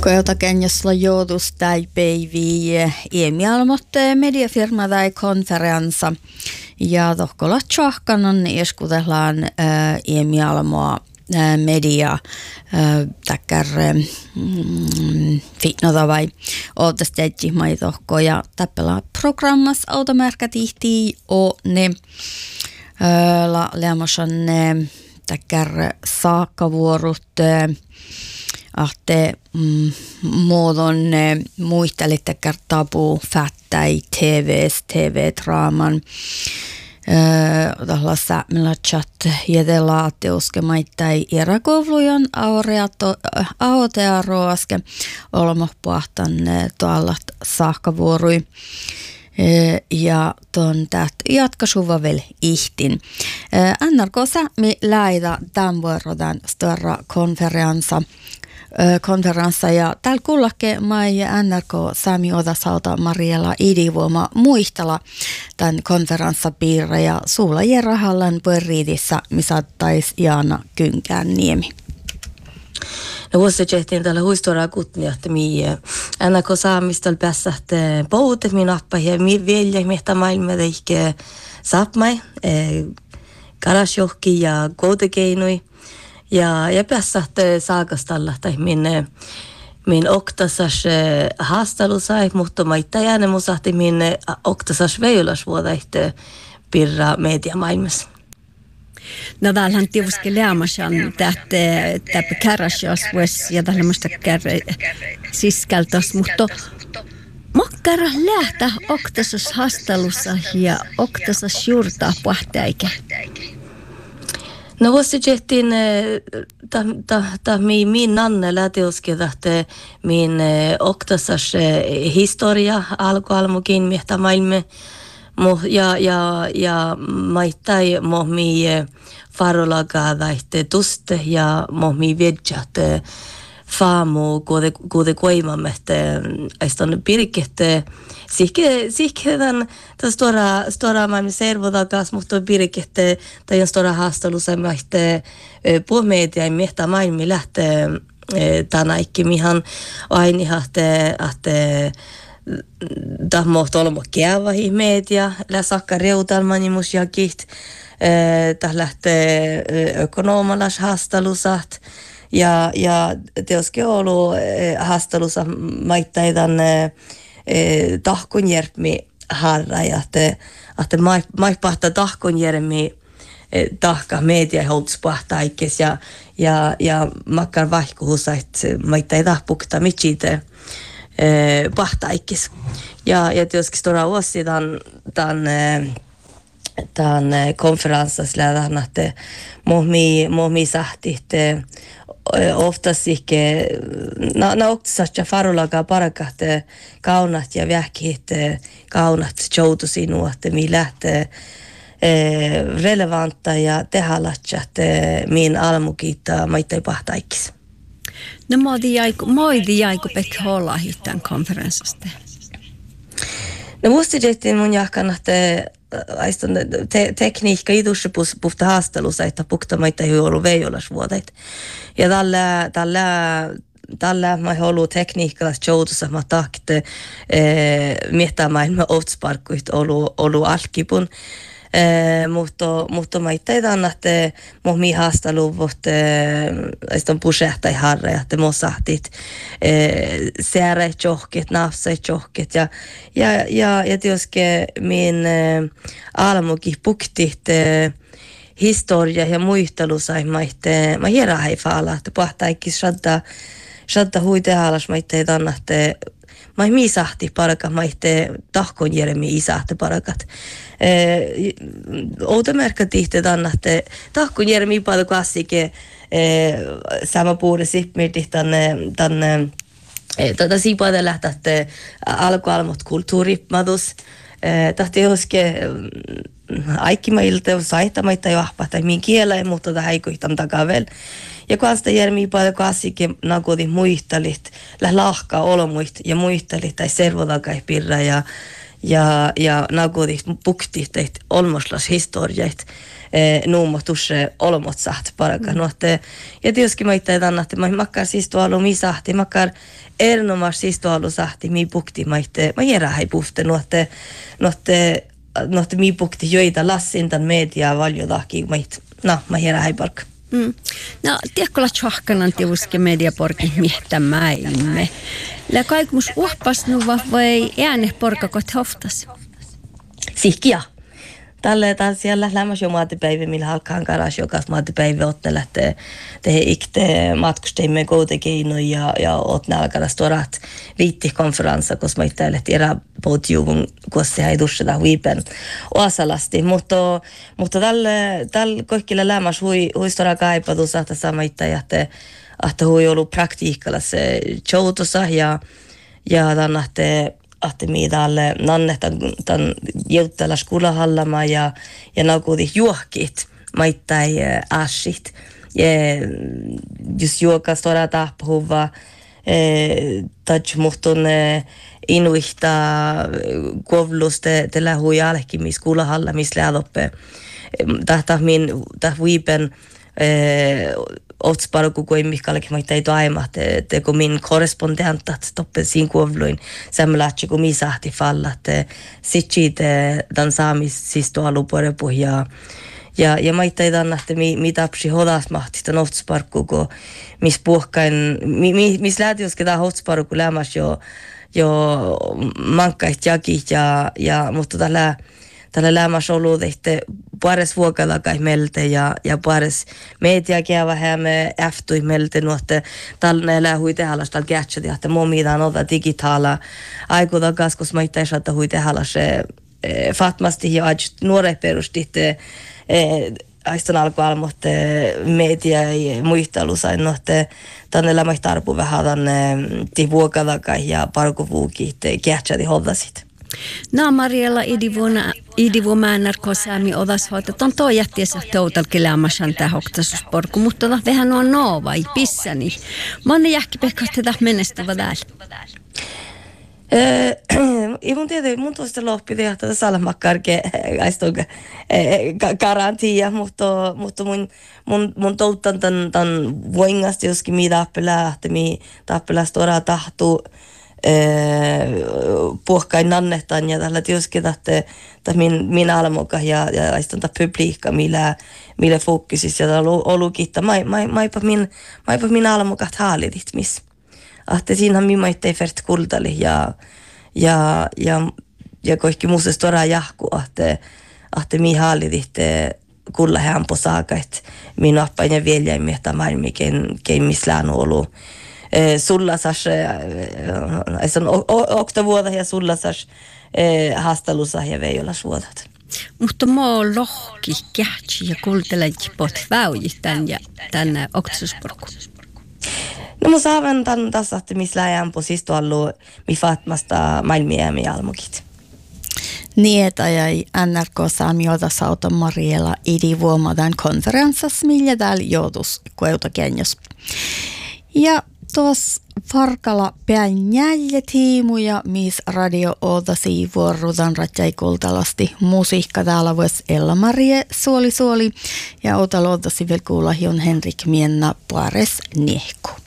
Koilta Kenjäsla joutus tai päiviä iemialmot mediafirma tai konferenssa ja tohkolla tjohkanon eskutellaan iemialmoa media takkar fitnota vai ootas tätji mai tohko ja tappela programmas automerkka tihtii o ne la leamosan takkar saakkavuorut ahte muodon muistelit takkar tabu fättäi TV-draaman tällaisessa meillä chat jätellä teoskemaittai erakovlujan aotearoaske olemme puhtan tuolla saakkavuorui ja tuon täht jatkasuva vielä ihtin. NRK mi läida tämän vuorodan stora konferenssa ja täällä kullakke mai NRK Sami Odasalta Mariela Idivuoma muistella tämän konferenssapiirre ja suulla Jerahallan pörriidissä misattais Jaana Kynkänniemi. No vuosi tehtiin tällä huistoraa kutnia, että NRK Saamistal päässäht poutet min appa ja vielä mehtä maailma teikö saapmai karasjohki ja koutekeinui. Ja päässäht saakastalla tai min oktasas haastelusai, mutta maita jääne musahti min oktasas veilasvuodaihte pirra mediamaailmassa. No täällähän tietysti lämmäsän täppä kärräsjäs ja tällaista siskältäs, mutta mokkara lähtä oktasas haastelussa ja oktasas juurtaa puhtäikä. No vuosi tehtiin min nanne läteoske tahte min oktasas historia almukin miestä maailme ja maittai mohmi farolaga daihte tuste ja mohmi vedjat faamu kuude koimamehte aiston pirikehte Sihke tämän stora maailman servodakas, mutta pirikehte tai on stora haastelussa mahte puhumedia miestä maailmi lähtee tänäikki mihan ainihahte tahmoht olmo keavahi media läsakka reutalmanimus ja kiht tah lähtee ökonomalas haastelusat ja teoske ollut haastelussa maittaidan tahkonjärmi harra ja että maipahta tahkonjärmi tahka media houtspahtaikes ja makkar vaihkuhusa että maittai tahpukta michite pahtaikes ja tietysti stora vuosi tämän konferenssassa lähdetään että mohmi sahti oftast ikke oktasas ja farulaga parakat kaunat ja vähkit kaunat joutu sinua että mi lähtee relevanta ja tehalatjat min almukita maittai pahtaikis. No moidi jaiku pekki olla hittään konferenssasta. No musta tehtiin mun jahkan että aiston tekniikka idusse puhta haastelussa että pukta maittai hui ollut veijolasvuodet. Ja tällä mä ollut tekniikalla joutussa mä tahkite miettää maailman outsparkkuit ollut alkipun. Mutta mä itse tämän, että mohmi haasteluvut on pusehtai harra, että mä sahtit sääret johkit, nafsait johkit ja tietysti min almukin puktit historia ja muistelu sai mä hierahai faala, että pahtaikin shadda huitehalas mä itse tämän, että mä mi sahti parakat, mä itse tahkon jeremi isahti parakat. Automerkka tihti tämän, että tahkon jeremi paljon klassike sama puhude sippmirti tänne tätä siipaita lähtää, että alkualmot kulttuurimadus. Tahti joske aikkimailta saittamaita jo ahpa tai min kielä, mutta tähän haikuitan takavel. Ja kansta järmi paljon klassike nagodi muistelit, lahka olomuist ja muistelit tai servodakai pirra ja naguudit puktit teit olmoslas historiait nuumotusse olmot saht paraka nuotte ja tietysti mä itse annatti mä makkar siis tuolla mi sahti makkar erinomas siis tuolla sahti mi pukti mä järä hei puhte nuotte mi pukti joita lassin tämän mediaa valjodahki mä järä hei parka. No, tiekkola tjohkanan tiuske mediaporki miettämäimme. Ja kaikmus uhpasnuva vai ääne porkakot hoftas? Sihkiä. Tällä siellä lämmäs jo maatipäivä, millä halkaan karas jokas maatipäivä otne lähtee tehdä ikte matkusteimme koutekeino ja otne alkaras torat viittikonferenssa, koska mä itse lähti eräpoutjuvun, koska se ei tusseta huipen oasalasti. Mutta tällä kaikilla lämmäs huistora kaipatus, että sama itse että hui ollut praktiikalla se joutossa ja tänne ahti miidalle nannetan tämän jäyttällä skulahallama ja naukudi juohkit maittai asit. Ja just juokas toda tahpuhuva touch muhtun inuihta kovlus te lähui jälkeen mis skulahalla mis lädoppe. Tahta min viipen otsparku kuin Mikallakin mä ei toima, että kun min korrespondentat toppen siinä kuovluin semmoilatsi kun mi sahti falla, että sitsi tämän saamis siis tuolla lupuorepu ja mä ei tanna, että mi tapsi hodas mahti tämän otsparku, kun mis puhkain, mis lähti jos ketään otsparku lämmäs jo mankkait jakit mutta tällä lämmäs ollut, että pares vuokalla kai melte ja pares media kieva hämme äftui melte nuotte tällä elää huitehalas tällä kätsät ja että momitaan ota digitaala aikuta kaskos maittain saattaa huitehalas fatmasti ja ajat nuore perustit aistan alkoi almoitte media ja muistelu sain nuotte tänne lämmäis tarpu vähän tänne vuokalla kai ja parkuvuukit kätsät ja hodasit. No Mariella idivuoma NRK-saami odashoitat on toi jättiessä toutalki lämmäsän tähoktaisuusporku, mutta vähän on vai pissäni. Moni jähkipekkohteta menestyvä täällä. Mun tietysti mun tuosta loppi tehdä tätä salamakkarke garantia, mutta mun touttan tämän voingasti joskin mi tappelaa stora tahtuu puhkain nannetan ja tällä tietysti että minä almoka ja aistanta publiikka millä fokusis ja tällä olukitta maipa minä almokat haalidit miss. Ahte siinähän minä ei färt kuldali ja kaikki muusta stora jahku ahte mi haalidit kulla hämpo saakait minun appain ja veljäimiä tämän kein mislään olu. Sullasas, on oktavuoda ja sullasas haastelussa ja veijolasvuodat. Mutta mä oon lohki, kähtsi ja kuuntelen pot väujit tänne oktavuusporku. No mä saavan tämän tässä, että missä läjään siis tuolla mi fatmasta maailmiämi almukit. Nieta jäi NRK-saami odasauta Mariela idivuomadan konferenssas, millä täällä joutus kueutakennus. Ja tuossa farkala päin jäljetiimuja, missä radio odasi vuorodan ratjai kultalasti musiikka täällä vois Ella-Marie Suoli ja otalo odasi vielä kuulla hion Henrik Mienna Puares Niehku.